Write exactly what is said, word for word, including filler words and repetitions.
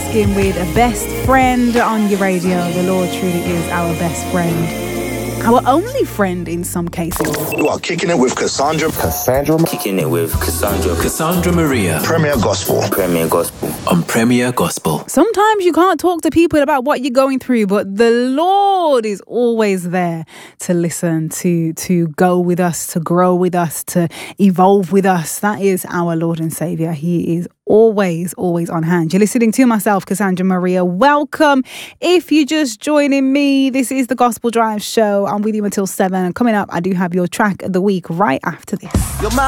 Basking with a best friend on your radio. The Lord truly is our best friend. Our only friend in some cases. You are kicking it with Cassandra. Cassandra. Kicking it with Cassandra. Cassandra Maria. Premier Gospel. Premier Gospel. On Premier Gospel. Sometimes you can't talk to people about what you're going through, but the Lord is always there to listen, to, to go with us, to grow with us, to evolve with us. That is our Lord and Saviour. He is always, always on hand. You're listening to myself, Cassandra Maria. Welcome. If you're just joining me, this is the Gospel Drive Show. I'm with you until seven. And coming up, I do have your track of the week right after this. Your